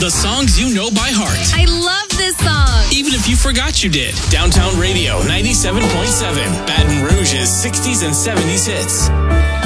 The songs you know by heart. I love this song. Even if you forgot you did. Downtown Radio 97.7. Baton Rouge's 60s and 70s hits.